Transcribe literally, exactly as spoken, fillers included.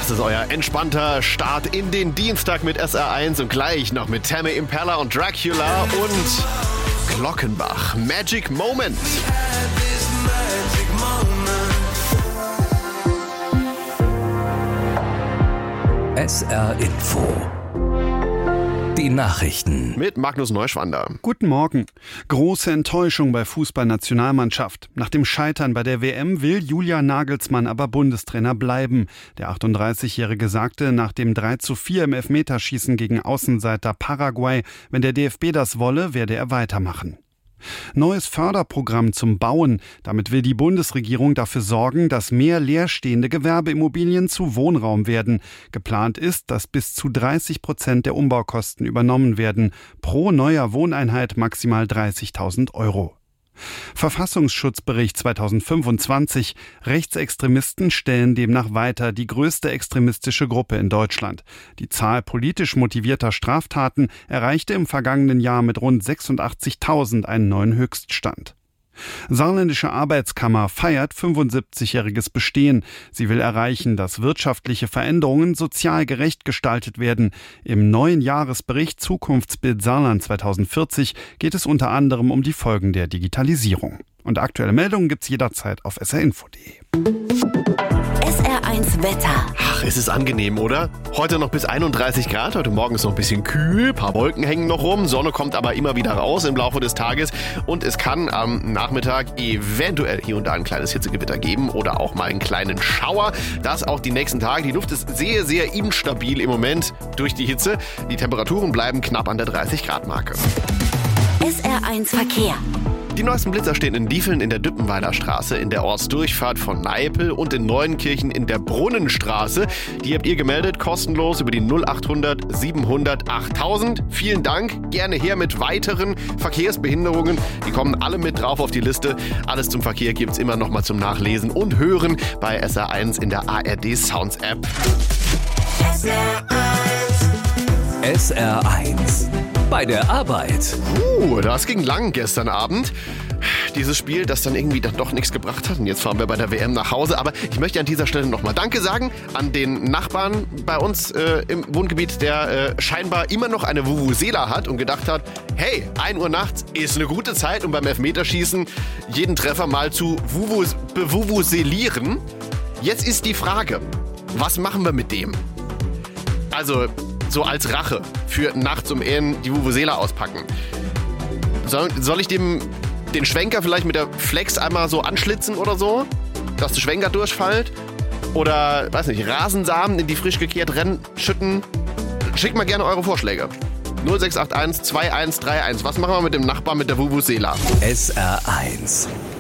Das ist euer entspannter Start in den Dienstag mit S R eins und gleich noch mit Tame Impala und Dracula und Glockenbach. Magic Moment. S R Info. Die Nachrichten. Mit Magnus Neuschwander. Guten Morgen. Große Enttäuschung bei Fußballnationalmannschaft. Nach dem Scheitern bei der W M will Julian Nagelsmann aber Bundestrainer bleiben. Der achtunddreißigjährige sagte nach dem drei zu vier im Elfmeterschießen gegen Außenseiter Paraguay, wenn der D F B das wolle, werde er weitermachen. Neues Förderprogramm zum Bauen. Damit will die Bundesregierung dafür sorgen, dass mehr leerstehende Gewerbeimmobilien zu Wohnraum werden. Geplant ist, dass bis zu dreißig Prozent der Umbaukosten übernommen werden. Pro neuer Wohneinheit maximal dreißigtausend Euro. Verfassungsschutzbericht zweitausendfünfundzwanzig. Rechtsextremisten stellen demnach weiter die größte extremistische Gruppe in Deutschland. Die Zahl politisch motivierter Straftaten erreichte im vergangenen Jahr mit rund sechsundachtzigtausend einen neuen Höchststand. Saarländische Arbeitskammer feiert fünfundsiebzigjähriges Bestehen. Sie will erreichen, dass wirtschaftliche Veränderungen sozial gerecht gestaltet werden. Im neuen Jahresbericht Zukunftsbild Saarland zweitausendvierzig geht es unter anderem um die Folgen der Digitalisierung. Und aktuelle Meldungen gibt's jederzeit auf s r info punkt d e. S R eins Wetter. Ach, es ist angenehm, oder? Heute noch bis einunddreißig Grad, heute Morgen ist noch ein bisschen kühl, ein paar Wolken hängen noch rum, Sonne kommt aber immer wieder raus im Laufe des Tages und es kann am Nachmittag eventuell hier und da ein kleines Hitzegewitter geben oder auch mal einen kleinen Schauer. Das auch die nächsten Tage. Die Luft ist sehr, sehr instabil im Moment durch die Hitze. Die Temperaturen bleiben knapp an der dreißig Grad Marke. S R eins Verkehr. Die neuesten Blitzer stehen in Diefeln in der Düppenweiler Straße, in der Ortsdurchfahrt von Neipel und in Neuenkirchen in der Brunnenstraße. Die habt ihr gemeldet, kostenlos über die null achthundert siebenhundert achttausend. Vielen Dank, gerne her mit weiteren Verkehrsbehinderungen. Die kommen alle mit drauf auf die Liste. Alles zum Verkehr gibt's immer noch mal zum Nachlesen und Hören bei S R eins in der A R D Sounds App. S R eins. S R eins. Bei der Arbeit. Uh, das ging lang gestern Abend. Dieses Spiel, das dann irgendwie dann doch nichts gebracht hat. Und jetzt fahren wir bei der W M nach Hause. Aber ich möchte an dieser Stelle nochmal Danke sagen an den Nachbarn bei uns äh, im Wohngebiet, der äh, scheinbar immer noch eine Vuvuzela hat und gedacht hat, hey, ein Uhr nachts ist eine gute Zeit, um beim Elfmeterschießen jeden Treffer mal zu Vuvuz- bewuvuzelieren. Jetzt ist die Frage, was machen wir mit dem? Also so als Rache für nachts um Ehren die Vuvuzela auspacken. Soll, soll ich dem den Schwenker vielleicht mit der Flex einmal so anschlitzen oder so, dass der Schwenker durchfällt? Oder, weiß nicht, Rasensamen in die frisch gekehrt Rennen schütten? Schickt mal gerne eure Vorschläge. null sechs acht eins zwei eins drei eins. Was machen wir mit dem Nachbarn mit der Vuvuzela? S R eins.